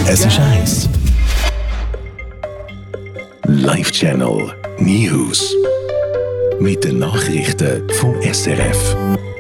Es ist eins. Live-Channel News. Mit den Nachrichten vom SRF.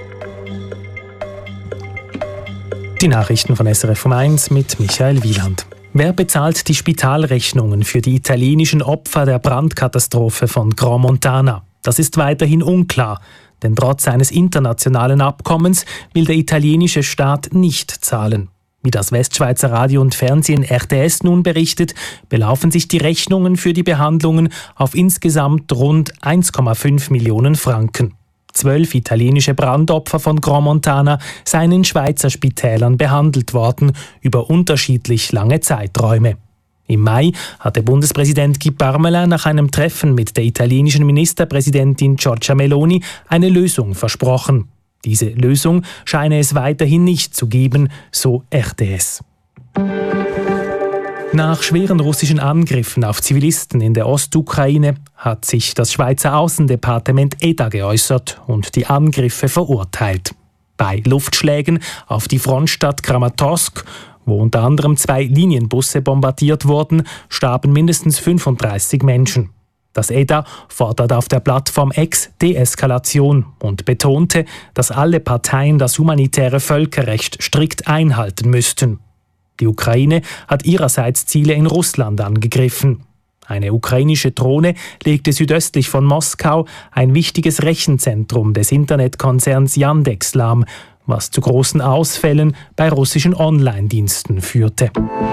Die Nachrichten von SRF um 1 mit Michael Wieland. Wer bezahlt die Spitalrechnungen für die italienischen Opfer der Brandkatastrophe von Grand Montana? Das ist weiterhin unklar, denn trotz eines internationalen Abkommens will der italienische Staat nicht zahlen. Wie das Westschweizer Radio und Fernsehen RTS nun berichtet, belaufen sich die Rechnungen für die Behandlungen auf insgesamt rund 1,5 Millionen Franken. 12 italienische Brandopfer von Grand Montana seien in Schweizer Spitälern behandelt worden, über unterschiedlich lange Zeiträume. Im Mai hatte Bundespräsident Guy Parmelin nach einem Treffen mit der italienischen Ministerpräsidentin Giorgia Meloni eine Lösung versprochen. Diese Lösung scheine es weiterhin nicht zu geben, so RTS. Nach schweren russischen Angriffen auf Zivilisten in der Ostukraine hat sich das Schweizer Außendepartement EDA geäußert und die Angriffe verurteilt. Bei Luftschlägen auf die Frontstadt Kramatorsk, wo unter anderem 2 Linienbusse bombardiert wurden, starben mindestens 35 Menschen. Das EDA fordert auf der Plattform X Deeskalation und betonte, dass alle Parteien das humanitäre Völkerrecht strikt einhalten müssten. Die Ukraine hat ihrerseits Ziele in Russland angegriffen. Eine ukrainische Drohne legte südöstlich von Moskau ein wichtiges Rechenzentrum des Internetkonzerns Yandex lahm, was zu großen Ausfällen bei russischen Online-Diensten führte.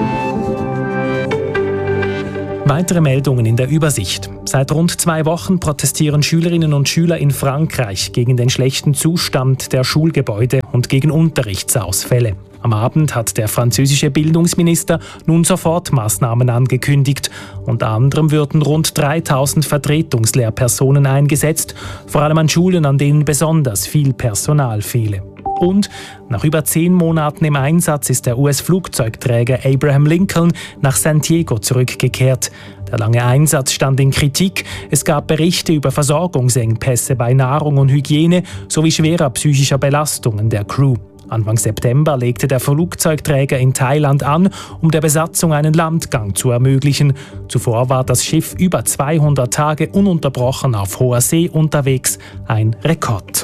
Weitere Meldungen in der Übersicht. Seit rund 2 Wochen protestieren Schülerinnen und Schüler in Frankreich gegen den schlechten Zustand der Schulgebäude und gegen Unterrichtsausfälle. Am Abend hat der französische Bildungsminister nun Sofortmaßnahmen angekündigt. Unter anderem würden rund 3000 Vertretungslehrpersonen eingesetzt, vor allem an Schulen, an denen besonders viel Personal fehle. Und nach über 10 Monaten im Einsatz ist der US-Flugzeugträger Abraham Lincoln nach San Diego zurückgekehrt. Der lange Einsatz stand in Kritik. Es gab Berichte über Versorgungsengpässe bei Nahrung und Hygiene sowie schwerer psychischer Belastungen der Crew. Anfang September legte der Flugzeugträger in Thailand an, um der Besatzung einen Landgang zu ermöglichen. Zuvor war das Schiff über 200 Tage ununterbrochen auf hoher See unterwegs, ein Rekord.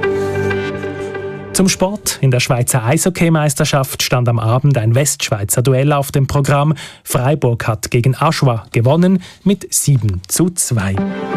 Zum Sport. In der Schweizer Eishockeymeisterschaft stand am Abend ein Westschweizer Duell auf dem Programm. Freiburg hat gegen Aschua gewonnen mit 7:2.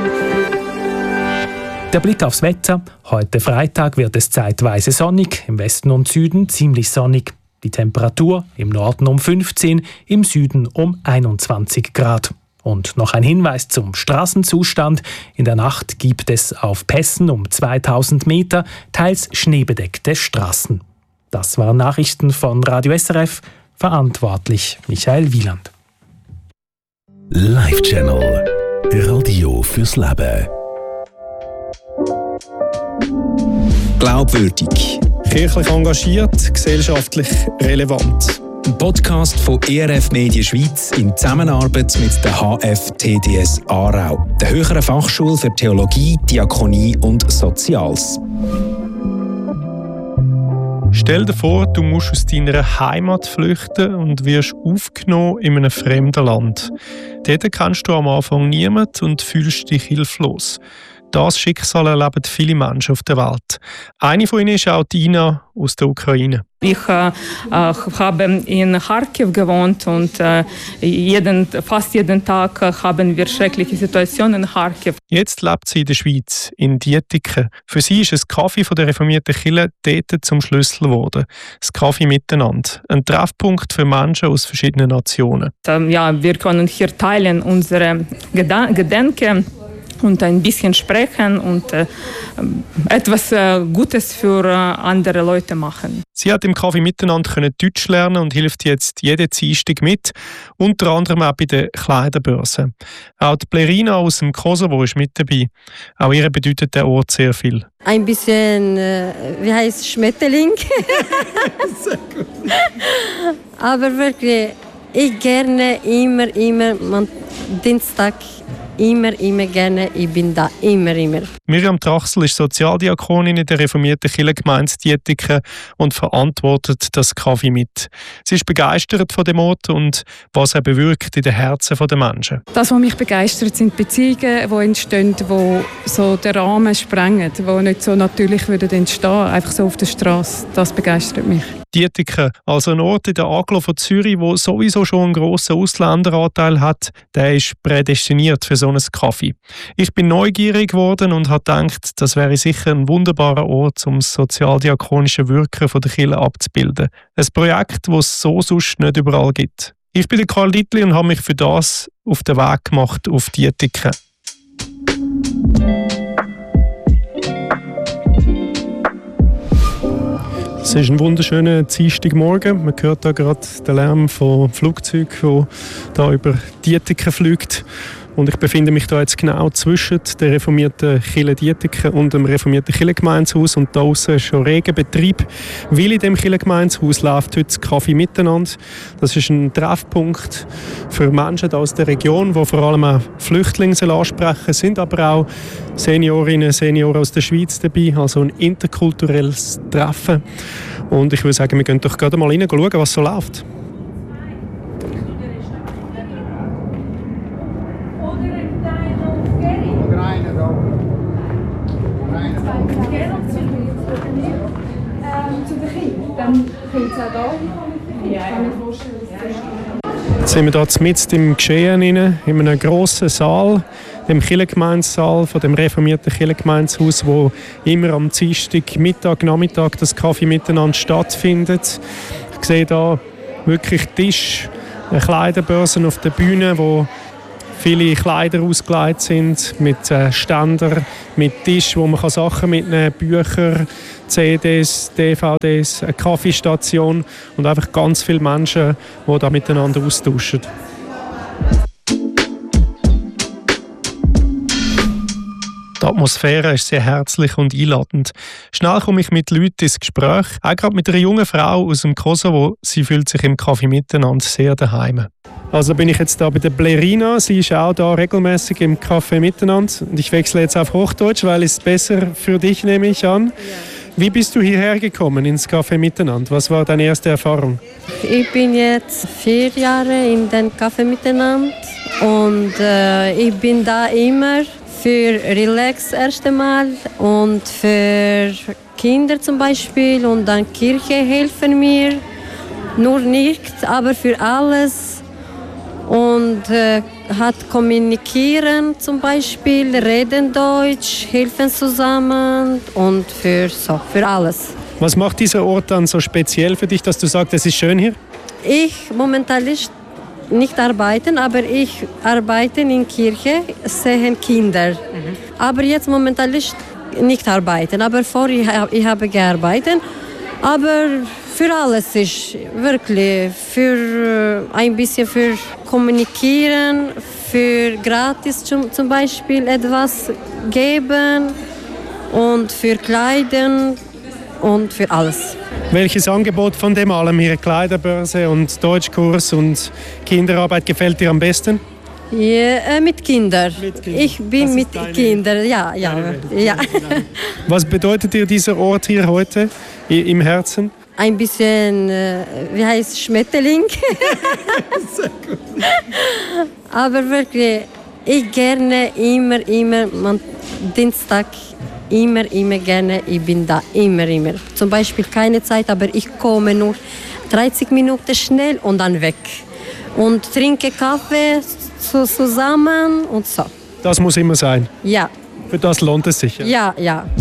Der Blick aufs Wetter. Heute Freitag wird es zeitweise sonnig, im Westen und Süden ziemlich sonnig. Die Temperatur im Norden um 15, im Süden um 21 Grad. Und noch ein Hinweis zum Straßenzustand. In der Nacht gibt es auf Pässen um 2000 Meter teils schneebedeckte Straßen. Das waren Nachrichten von Radio SRF. Verantwortlich Michael Wieland. Live-Channel. Radio fürs Leben. Glaubwürdig, kirchlich engagiert, gesellschaftlich relevant. Ein Podcast von ERF Medien Schweiz in Zusammenarbeit mit der HFTDS Aarau, der Höheren Fachschule für Theologie, Diakonie und Soziales. Stell dir vor, du musst aus deiner Heimat flüchten und wirst aufgenommen in einem fremden Land. Dort kennst du am Anfang niemanden und fühlst dich hilflos. Das Schicksal erleben viele Menschen auf der Welt. Eine von ihnen ist auch Dina aus der Ukraine. Ich habe in Kharkiv gewohnt und fast jeden Tag haben wir schreckliche Situationen in Kharkiv. Jetzt lebt sie in der Schweiz, in Dietiken. Für sie ist ein Kaffee von der reformierten Kirche dort zum Schlüssel geworden. Das Kaffee miteinander. Ein Treffpunkt für Menschen aus verschiedenen Nationen. Wir können hier teilen unsere Gedanken und ein bisschen sprechen und etwas Gutes für andere Leute machen. Sie hat im Kaffee miteinander Deutsch lernen und hilft jetzt jeden Dienstag mit, unter anderem auch bei der Kleiderbörse. Auch die Blerina aus dem Kosovo ist mit dabei. Auch ihr bedeutet der Ort sehr viel. Ein bisschen, Schmetterling. Sehr gut. Aber wirklich, ich gerne immer Dienstag immer gerne, ich bin da immer. Miriam Trachsel ist Sozialdiakonin in der reformierten Kirchengemeinde Dietiken und verantwortet das Kaffee mit. Sie ist begeistert von dem Ort und was er bewirkt in den Herzen der Menschen. Das, was mich begeistert, sind Beziehungen, die entstehen, die so den Rahmen sprengen, die nicht so natürlich entstehen würden, einfach so auf der Straße. Das begeistert mich. Dietiken, also ein Ort in der Aglo von Zürich, der sowieso schon einen grossen Ausländeranteil hat, der ist prädestiniert für so einen Kaffee. Ich bin neugierig geworden und habe gedacht, das wäre sicher ein wunderbarer Ort, um das sozialdiakonische Wirken der Kirche abzubilden. Ein Projekt, das es so sonst nicht überall gibt. Ich bin Karl Dittli und habe mich für das auf den Weg gemacht auf Dietiken. Es ist ein wunderschöner Dienstagmorgen. Man hört da gerade den Lärm von Flugzeugen, der da über Dietiken fliegt. Und ich befinde mich da jetzt genau zwischen der reformierten Kirche Dietiken und dem reformierten Kirchengemeindehaus. Und da aussen ist schon reger Betrieb. Weil in dem Kirchengemeindehaus läuft heute Kaffee miteinander. Das ist ein Treffpunkt für Menschen aus der Region, die vor allem auch Flüchtlinge ansprechen, sind aber auch Seniorinnen und Senioren aus der Schweiz dabei. Also ein interkulturelles Treffen. Und ich würde sagen, wir gehen doch gerade mal rein schauen, was so läuft. Jetzt sind wir hier mitten im Geschehen in einem grossen Saal, dem Kirchengemeindesaal von dem reformierten Kirchengemeindehaus, wo immer am Dienstag, Mittag, Nachmittag das Kaffee miteinander stattfindet. Ich sehe hier wirklich Tisch, Kleiderbörsen auf der Bühne, wo viele Kleider ausgelegt sind, mit Ständern, mit Tisch, wo man Sachen mitnehmen kann, Bücher, CDs, DVDs, eine Kaffeestation und einfach ganz viele Menschen, die da miteinander austauschen. Die Atmosphäre ist sehr herzlich und einladend. Schnell komme ich mit Leuten ins Gespräch, auch gerade mit einer jungen Frau aus dem Kosovo. Sie fühlt sich im Kaffee miteinander sehr daheim. Also bin ich jetzt da bei der Blerina. Sie ist auch da regelmäßig im Café miteinander. Und ich wechsle jetzt auf Hochdeutsch, weil es besser für dich, nehme ich an. Ja. Wie bist du hierher gekommen ins Café miteinander? Was war deine erste Erfahrung? Ich bin jetzt 4 Jahre in den Café miteinander und ich bin da immer für Relax erst einmal und für Kinder zum Beispiel und dann Kirche helfen mir. Nur nicht, aber für alles. Und hat kommunizieren zum Beispiel, reden Deutsch, helfen zusammen und für alles. Was macht dieser Ort dann so speziell für dich, dass du sagst, es ist schön hier? Ich momentan nicht arbeiten, aber ich arbeite in Kirche, sehe Kinder. Aber jetzt momentan nicht arbeiten, aber vorher ich habe gearbeitet. Aber für alles ist wirklich, für ein bisschen für kommunizieren, für gratis zum Beispiel etwas geben und für Kleidern und für alles. Welches Angebot von dem allem hier, Kleiderbörse und Deutschkurs und Kinderarbeit, gefällt dir am besten? Ja, mit Kindern. Ich bin mit Kindern, ja. Was bedeutet dir dieser Ort hier heute im Herzen? Ein bisschen, wie heißt Schmetterling. Sehr gut. Aber wirklich, ich gerne immer, Dienstag, immer gerne, ich bin da, immer. Zum Beispiel keine Zeit, aber ich komme nur 30 Minuten schnell und dann weg. Und trinke Kaffee zusammen und so. Das muss immer sein? Ja. Für das lohnt es sich? Ja.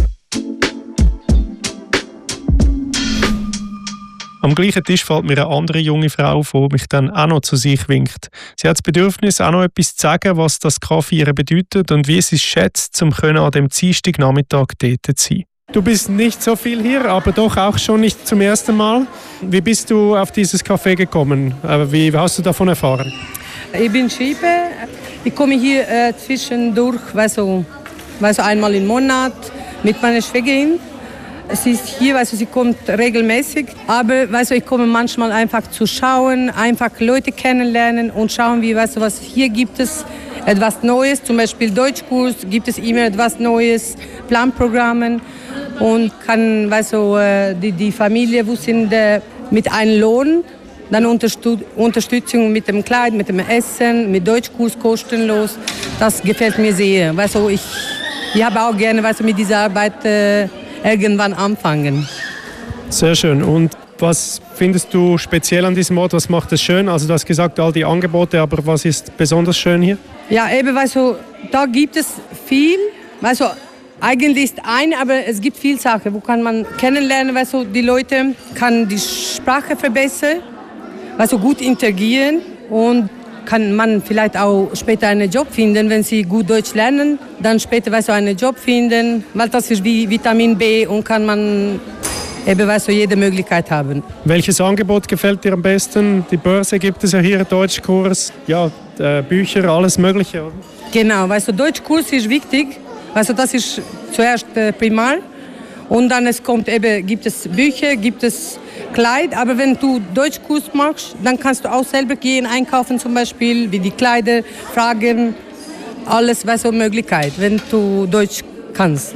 Am gleichen Tisch fällt mir eine andere junge Frau vor, die mich dann auch noch zu sich winkt. Sie hat das Bedürfnis, auch noch etwas zu sagen, was das Kaffee ihr bedeutet und wie sie es schätzt, um an dem Dienstagnachmittag dort zu sein. Du bist nicht so viel hier, aber doch auch schon nicht zum ersten Mal. Wie bist du auf dieses Café gekommen? Wie hast du davon erfahren? Ich bin Schiepe. Ich komme hier zwischendurch, einmal im Monat mit meiner Schwägerin. Sie ist hier, sie kommt regelmäßig, aber ich komme manchmal einfach zu schauen, einfach Leute kennenlernen und schauen, was hier gibt es etwas Neues, zum Beispiel Deutschkurs, gibt es immer etwas Neues, Planprogrammen und kann die Familie, wo sind mit einem Lohn, dann Unterstützung mit dem Kleid, mit dem Essen, mit Deutschkurs kostenlos. Das gefällt mir sehr. Ich habe auch gerne mit dieser Arbeit irgendwann anfangen. Sehr schön. Und was findest du speziell an diesem Ort? Was macht es schön? Also du hast gesagt, all die Angebote, aber was ist besonders schön hier? Ja, eben, da gibt es viel. Eigentlich ist aber es gibt viele Sachen, wo kann man kennenlernen, die Leute kann die Sprache verbessern, gut interagieren und kann man vielleicht auch später einen Job finden, wenn sie gut Deutsch lernen, dann später einen Job finden, weil das ist wie Vitamin B und kann man eben jede Möglichkeit haben. Welches Angebot gefällt dir am besten? Die Börse gibt es ja hier, Deutschkurs, Bücher, alles Mögliche, oder? Genau, Deutschkurs ist wichtig. Das ist zuerst primar und dann gibt es Bücher, gibt es Kleid, aber wenn du Deutschkurs machst, dann kannst du auch selber gehen, einkaufen zum Beispiel, wie die Kleider, Fragen, alles Möglichkeit, wenn du Deutsch kannst.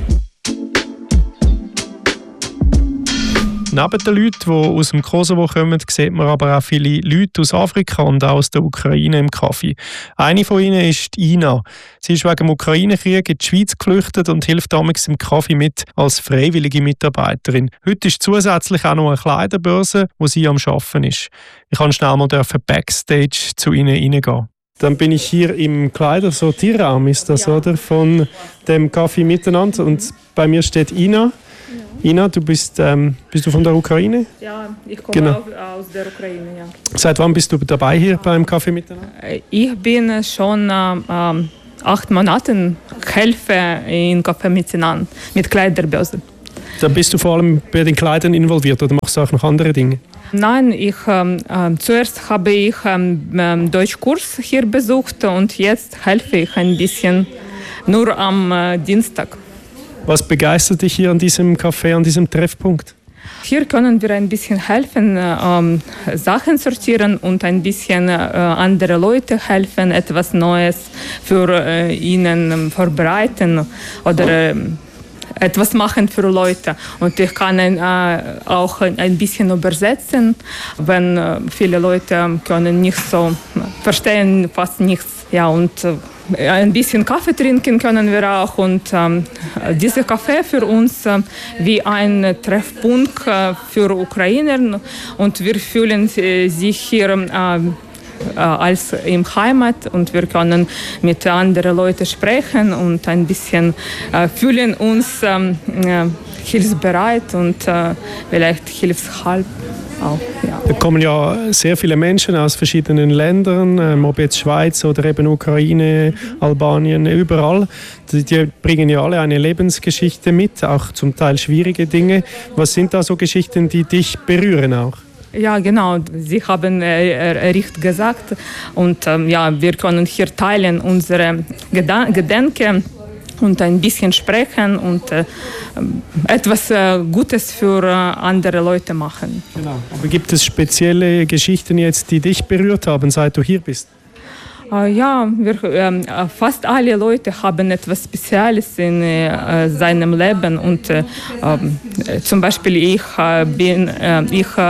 Neben den Leuten, die aus dem Kosovo kommen, sieht man aber auch viele Leute aus Afrika und auch aus der Ukraine im Kaffee. Eine von ihnen ist Ina. Sie ist wegen dem Ukraine-Krieg in die Schweiz geflüchtet und hilft damals im Kaffee mit als freiwillige Mitarbeiterin. Heute ist zusätzlich auch noch eine Kleiderbörse, wo sie am Arbeiten ist. Ich kann schnell mal Backstage zu ihnen reingehen. Dann bin ich hier im Kleidersortierraum, ist das, oder? Von dem Kaffee miteinander. Und bei mir steht Ina. Ina, du bist du von der Ukraine? Ja, ich komme aus der Ukraine, ja. Seit wann bist du dabei hier beim Kaffee miteinander? Ich bin schon 8 Monate Helfer in Kaffee miteinander, mit Kleiderbörse. Da bist du vor allem bei den Kleidern involviert oder machst du auch noch andere Dinge? Nein, zuerst habe ich Deutschkurs hier besucht und jetzt helfe ich ein bisschen, nur am Dienstag. Was begeistert dich hier an diesem Café, an diesem Treffpunkt? Hier können wir ein bisschen helfen, Sachen sortieren und ein bisschen andere Leute helfen, etwas Neues für ihnen vorbereiten oder etwas machen für Leute. Und ich kann auch ein bisschen übersetzen, wenn viele Leute können nicht so verstehen, fast nichts. Ja, und ein bisschen Kaffee trinken können wir auch. Und dieser Kaffee für uns wie ein Treffpunkt für Ukrainer. Und wir fühlen sich hier als im Heimat und wir können mit anderen Leuten sprechen und ein bisschen fühlen uns hilfsbereit und vielleicht hilfshalb auch. Ja. Da kommen ja sehr viele Menschen aus verschiedenen Ländern, ob jetzt Schweiz oder eben Ukraine, Albanien, überall. Die bringen ja alle eine Lebensgeschichte mit, auch zum Teil schwierige Dinge. Was sind da so Geschichten, die dich berühren auch? Ja, genau. Sie haben richtig gesagt. Und wir können hier teilen unsere Gedanken und ein bisschen sprechen und etwas Gutes für andere Leute machen. Genau. Aber gibt es spezielle Geschichten jetzt, die dich berührt haben, seit du hier bist? Ja, fast alle Leute haben etwas Spezielles in seinem Leben und zum Beispiel ich habe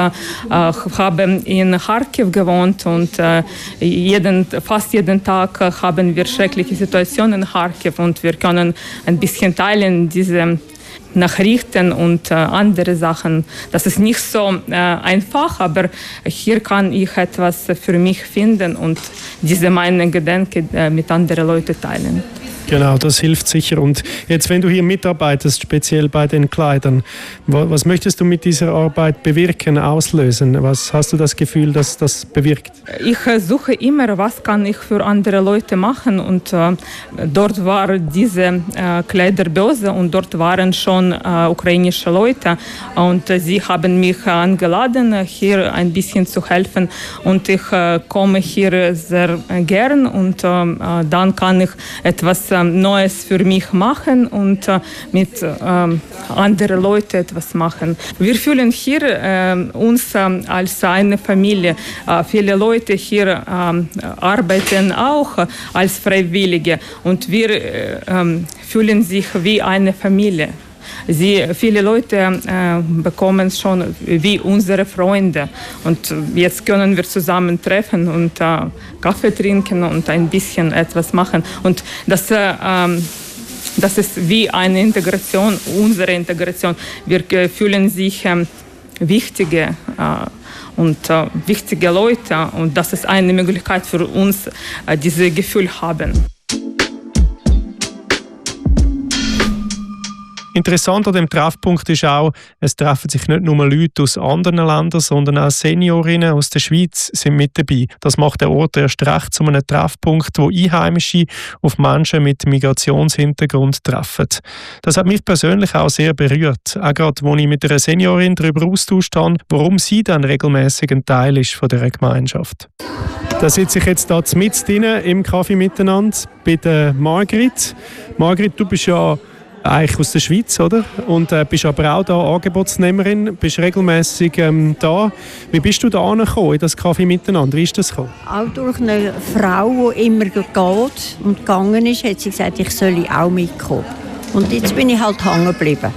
in Kharkiv gewohnt und fast jeden Tag haben wir schreckliche Situationen in Kharkiv und wir können ein bisschen teilen diese Nachrichten und andere Sachen. Das ist nicht so einfach, aber hier kann ich etwas für mich finden und diese meine Gedanken mit anderen Leuten teilen. Genau, das hilft sicher. Und jetzt, wenn du hier mitarbeitest, speziell bei den Kleidern, was möchtest du mit dieser Arbeit bewirken, auslösen? Was hast du das Gefühl, dass das bewirkt? Ich suche immer, was kann ich für andere Leute machen. Und dort war diese Kleiderbörse und dort waren schon ukrainische Leute. Und sie haben mich eingeladen, hier ein bisschen zu helfen. Und ich komme hier sehr gern und dann kann ich etwas Neues für mich machen und mit anderen Leuten etwas machen. Wir fühlen hier uns als eine Familie. Viele Leute hier arbeiten auch als Freiwillige und wir fühlen sich wie eine Familie. Viele Leute bekommen schon wie unsere Freunde und jetzt können wir zusammen treffen und Kaffee trinken und ein bisschen etwas machen und das ist wie eine Integration, unsere Integration. Wir fühlen sich wichtige Leute und das ist eine Möglichkeit für uns, dieses Gefühl haben. Interessant an dem Treffpunkt ist auch, es treffen sich nicht nur Leute aus anderen Ländern, sondern auch Seniorinnen aus der Schweiz sind mit dabei. Das macht den Ort erst recht zu einem Treffpunkt, wo Einheimische auf Menschen mit Migrationshintergrund treffen. Das hat mich persönlich auch sehr berührt. Auch gerade, als ich mit einer Seniorin darüber austauscht habe, warum sie dann regelmäßig ein Teil ist von dieser Gemeinschaft. Da sitze ich jetzt hier mitten drin im Kaffee miteinander bei der Margrit. Margrit, du bist ja eigentlich aus der Schweiz, oder? Und bist aber auch da Angebotsnehmerin, bist regelmäßig da. Wie bist du da angekommen, in das Kaffee miteinander? Wie ist das gekommen? Auch durch eine Frau, die immer geht und gegangen ist, hat sie gesagt, ich soll auch mitkommen. Und jetzt bin ich halt hängen geblieben.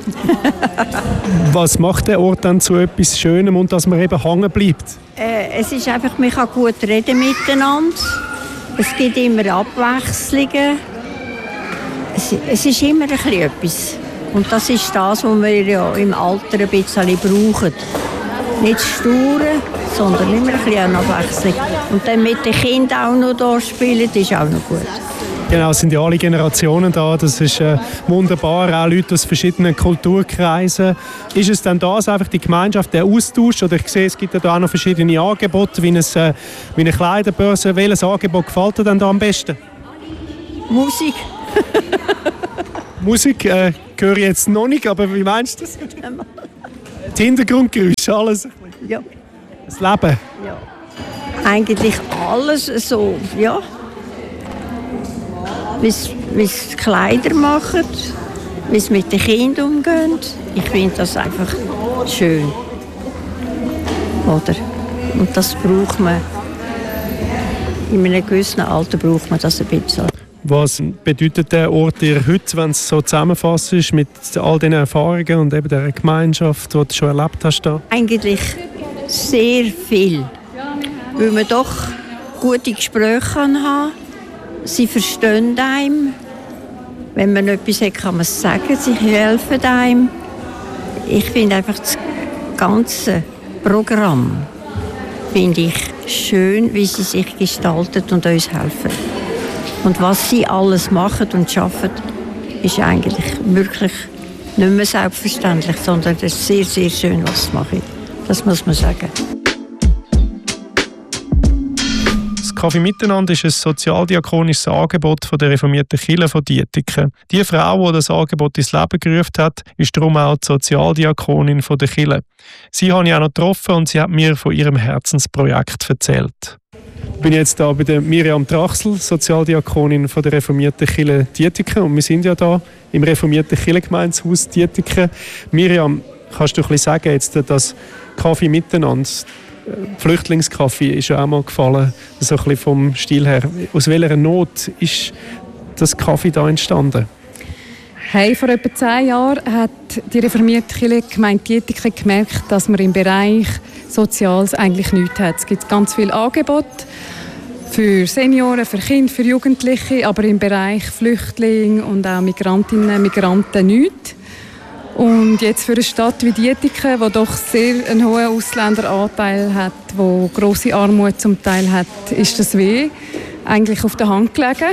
Was macht der Ort dann zu etwas Schönem und dass man eben hängen bleibt? Es ist einfach, man kann gut reden miteinander. Es gibt immer Abwechslungen. Es ist immer ein bisschen etwas. Und das ist das, was wir ja im Alter ein bisschen brauchen. Nicht sturen, sondern immer ein bisschen Abwechslung. Und dann mit den Kindern auch noch da spielen, das ist auch noch gut. Genau, es sind ja alle Generationen da. Das ist wunderbar. Auch Leute aus verschiedenen Kulturkreisen. Ist es dann das einfach die Gemeinschaft, der Austausch? Oder ich sehe, es gibt ja da auch noch verschiedene Angebote, wie eine Kleiderbörse. Welches Angebot gefällt dir denn da am besten? Musik. Musik höre ich jetzt noch nicht, aber wie meinst du das? Die Hintergrundgeräusche, alles? Ja. Das Leben? Ja. Eigentlich alles so, ja. Wie sie Kleider machen, wie sie mit den Kindern umgehen. Ich finde das einfach schön. Oder? Und das braucht man. In einem gewissen Alter braucht man das ein bisschen. Was bedeutet der Ort dir heute, wenn es so zusammenfasst ist mit all diesen Erfahrungen und eben der Gemeinschaft, die du schon erlebt hast? Da? Eigentlich sehr viel, weil man doch gute Gespräche haben kann. Sie verstehen einem. Wenn man etwas hat, kann man es sagen. Sie helfen einem. Ich finde einfach das ganze Programm finde ich schön, wie sie sich gestaltet und uns helfen. Und was sie alles machen und schaffen, ist eigentlich wirklich nicht mehr selbstverständlich, sondern es ist sehr, sehr schön, was sie machen. Das muss man sagen. Das Kaffee Miteinander ist ein sozialdiakonisches Angebot von der reformierten Kirche von Dietiken. Die Frau, die das Angebot ins Leben gerufen hat, ist darum auch die Sozialdiakonin von der Kirche. Sie habe ich auch noch getroffen und sie hat mir von ihrem Herzensprojekt erzählt. Ich bin jetzt hier bei der Miriam Trachsel, Sozialdiakonin von der reformierten Kirche Dietiken. Und wir sind ja hier im reformierten Kirchengemeindehaus Dietiken. Miriam, kannst du ein bisschen sagen, jetzt das Kaffee Miteinander, Flüchtlingskaffee ist ja auch mal gefallen, so ein bisschen vom Stil her. Aus welcher Not ist das Kaffee da entstanden? Hey, vor etwa 10 Jahren hat die reformierte Kirchengemeinde Dietiken gemerkt, dass man im Bereich Soziales eigentlich nichts hat. Es gibt ganz viele Angebote für Senioren, für Kinder, für Jugendliche, aber im Bereich Flüchtlinge und auch Migrantinnen und Migranten nichts. Und jetzt für eine Stadt wie Dietiken, die doch sehr einen hohen Ausländeranteil hat, die grosse Armut zum Teil hat, ist das eigentlich auf der Hand gelegen,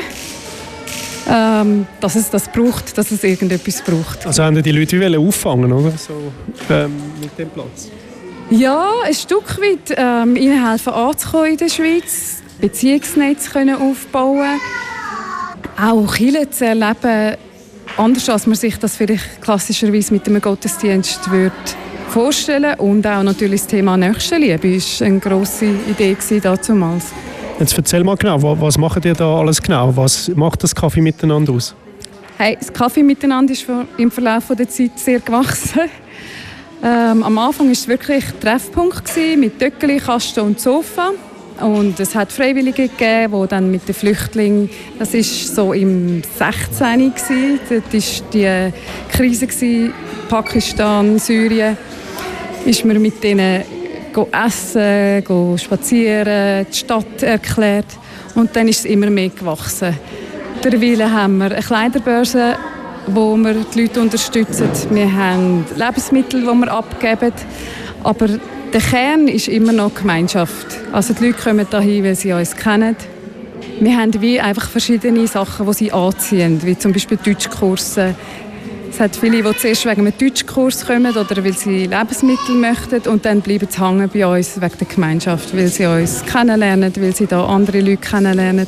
dass es das braucht, dass es irgendetwas braucht. Also haben die Leute wie auffangen, oder? So, mit dem Platz? Ja, ein Stück weit ihnen helfen anzukommen in der Schweiz, Beziehungsnetz können aufbauen, auch Kirche zu erleben, anders als man sich das vielleicht klassischerweise mit einem Gottesdienst würde vorstellen. Und auch natürlich das Thema Nächstenliebe war eine grosse Idee damals. Jetzt erzähl mal genau, was macht ihr da alles genau? Was macht das Kaffee miteinander aus? Hey, das Kaffee miteinander ist im Verlauf der Zeit sehr gewachsen. Am Anfang war es wirklich ein Treffpunkt mit Töckeli, Kasten und Sofa. Und es hat Freiwillige gegeben, die dann mit den Flüchtlingen, das war so im 16. Dort war die Krise, Pakistan, Syrien, ist man mit denen essen, spazieren, die Stadt erklärt. Und dann ist es immer mehr gewachsen. Mittlerweile haben wir eine Kleiderbörse, wo wir die Leute unterstützen. Wir haben Lebensmittel, die wir abgeben. Aber der Kern ist immer noch Gemeinschaft. Also die Leute kommen hierhin, weil sie uns kennen. Wir haben wie einfach verschiedene Sachen, die sie anziehen, wie zum Beispiel Deutschkurse. Es hat viele, die zuerst wegen einem Deutschkurs kommen oder weil sie Lebensmittel möchten und dann bleiben sie hängen bei uns wegen der Gemeinschaft, weil sie uns kennenlernen, weil sie da andere Leute kennenlernen.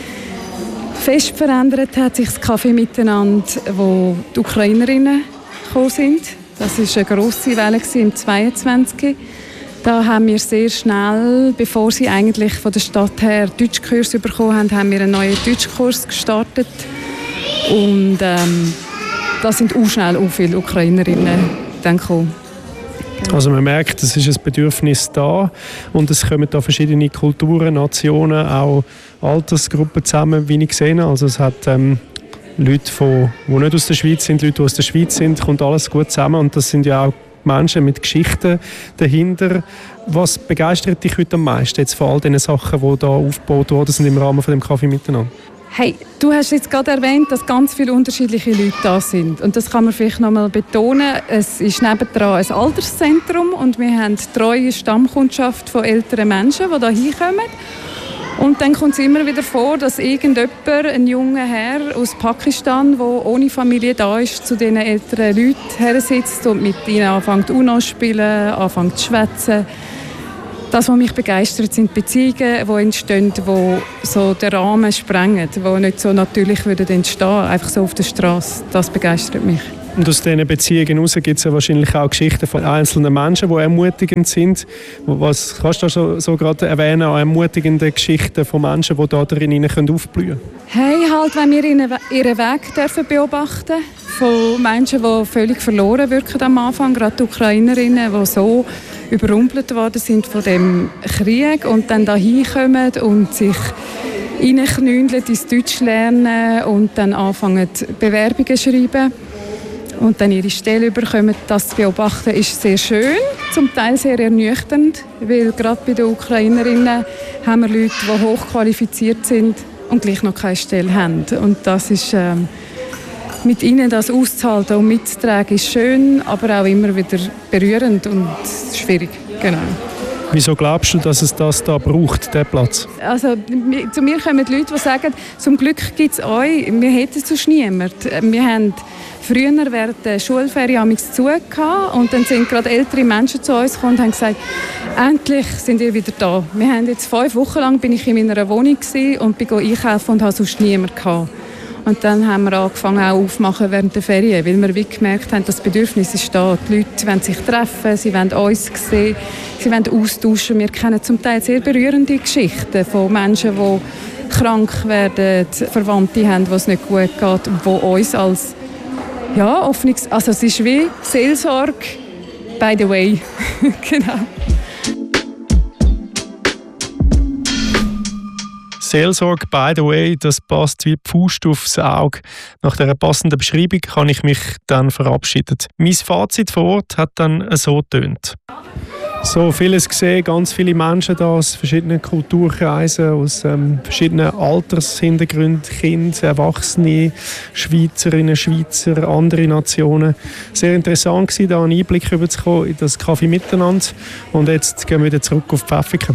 Fest verändert hat sich das Kaffee miteinander, wo die Ukrainerinnen gekommen sind. Das war eine grosse Welle im 22. Da haben wir sehr schnell, bevor sie eigentlich von der Stadt her Deutschkurs bekommen haben, haben wir einen neuen Deutschkurs gestartet. Und da sind auch schnell viele Ukrainerinnen dann gekommen. Also man merkt, es ist ein Bedürfnis da und es kommen da verschiedene Kulturen, Nationen, auch Altersgruppen zusammen, wie ich gesehen habe. Also es hat Leute, die nicht aus der Schweiz sind, Leute, die aus der Schweiz sind, kommt alles gut zusammen und das sind ja auch Menschen mit Geschichten dahinter. Was begeistert dich heute am meisten jetzt von all diesen Sachen, die da aufgebaut worden sind im Rahmen von dem Kaffee miteinander? Hey, du hast jetzt gerade erwähnt, dass ganz viele unterschiedliche Leute da sind. Und das kann man vielleicht noch mal betonen. Es ist nebendran ein Alterszentrum und wir haben eine treue Stammkundschaft von älteren Menschen, die hier hinkommen. Und dann kommt es immer wieder vor, dass irgendjemand, ein junger Herr aus Pakistan, der ohne Familie da ist, zu diesen älteren Leuten her sitzt und mit ihnen anfängt UNO zu spielen, anfängt zu schwätzen. Das, was mich begeistert, sind Beziehungen, die entstehen, die so den Rahmen sprengen, die nicht so natürlich entstehen würden, einfach so auf der Straße. Das begeistert mich. Und aus diesen Beziehungen heraus gibt es ja wahrscheinlich auch Geschichten von einzelnen Menschen, die ermutigend sind. Was kannst du so gerade erwähnen an ermutigenden Geschichten von Menschen, die da drin aufblühen können? Hey, halt, wenn wir ihren Weg dürfen beobachten von Menschen, die völlig verloren wirken am Anfang, gerade die Ukrainerinnen, die so überrumpelt worden sind von dem Krieg und dann da hinkommen und sich reinknündeln ins Deutsch lernen und dann anfangen Bewerbungen zu schreiben und dann ihre Stelle bekommen. Das zu beobachten ist sehr schön, zum Teil sehr ernüchternd, weil gerade bei den Ukrainerinnen haben wir Leute, die hochqualifiziert sind und gleich noch keine Stelle haben. Und das ist mit ihnen das auszuhalten und mitzutragen ist schön, aber auch immer wieder berührend und schwierig. Genau. Wieso glaubst du, dass es das da braucht, diesen Platz? Also, zu mir kommen Leute, die sagen, zum Glück gibt es euch, wir hätten sonst niemanden. Wir haben früher während der Schulferien zu gehabt und dann sind gerade ältere Menschen zu uns gekommen und haben gesagt, endlich sind ihr wieder da. Wir haben jetzt 5 Wochen lang bin ich in meiner Wohnung und bin einkaufen und habe sonst niemanden gehabt. Und dann haben wir angefangen auch aufzumachen während der Ferien, weil wir wirklich gemerkt haben, das Bedürfnis ist da. Die Leute wollen sich treffen, sie wollen uns sehen, sie wollen austauschen. Wir kennen zum Teil sehr berührende Geschichten von Menschen, die krank werden, Verwandte haben, denen es nicht gut geht, die uns als also es ist wie Seelsorge, by the way. Genau. Seelsorge, by the way, das passt wie die Faust aufs Auge. Nach dieser passenden Beschreibung kann ich mich dann verabschieden. Mein Fazit vor Ort hat dann so getönt. So vieles gesehen, ganz viele Menschen da aus verschiedenen Kulturkreisen, aus verschiedenen Altershintergründen, Kinder, Erwachsene, Schweizerinnen, Schweizer, andere Nationen. Sehr interessant gewesen, da einen Einblick zu bekommen in das Kaffee miteinander. Und jetzt gehen wir wieder zurück auf Pfäffiken.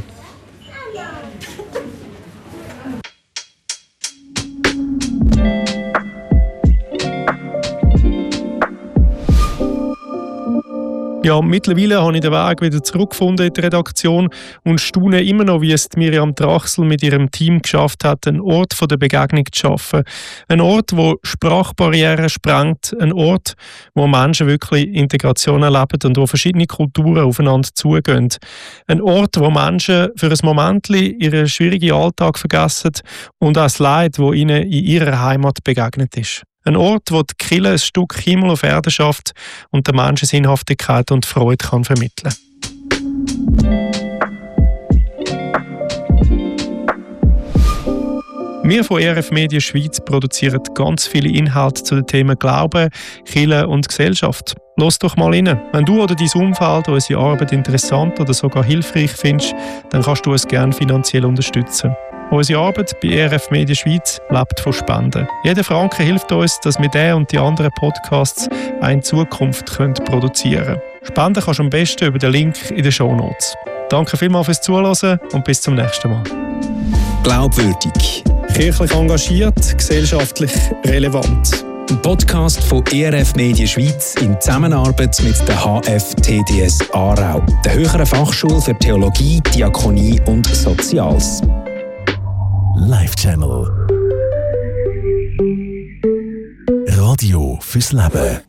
Ja, mittlerweile habe ich den Weg wieder zurückgefunden in die Redaktion und staune immer noch, wie es Miriam Trachsel mit ihrem Team geschafft hat, einen Ort der Begegnung zu schaffen. Ein Ort, wo Sprachbarrieren sprengt, ein Ort, wo Menschen wirklich Integration erleben und wo verschiedene Kulturen aufeinander zugehen. Ein Ort, wo Menschen für ein Moment ihren schwierigen Alltag vergessen und auch das Leid, das ihnen in ihrer Heimat begegnet ist. Ein Ort, wo die Kirche ein Stück Himmel auf Erde schafft und den Menschen Sinnhaftigkeit und Freude kann vermitteln. Wir von ERF Media Schweiz produzieren ganz viele Inhalte zu den Themen Glauben, Kirche und Gesellschaft. Lass doch mal rein. Wenn du oder dein Umfeld unsere Arbeit interessant oder sogar hilfreich findest, dann kannst du uns gerne finanziell unterstützen. Unsere Arbeit bei ERF Media Schweiz lebt von Spenden. Jeder Franken hilft uns, dass wir diesen und die anderen Podcasts auch in Zukunft produzieren können. Spenden kannst du am besten über den Link in den Shownotes. Danke vielmals fürs Zuhören und bis zum nächsten Mal. Glaubwürdig. Kirchlich engagiert, gesellschaftlich relevant. Ein Podcast von ERF Media Schweiz in Zusammenarbeit mit der HFTDS Aarau, der Höheren Fachschule für Theologie, Diakonie und Soziales. Live Channel. Radio fürs Leben.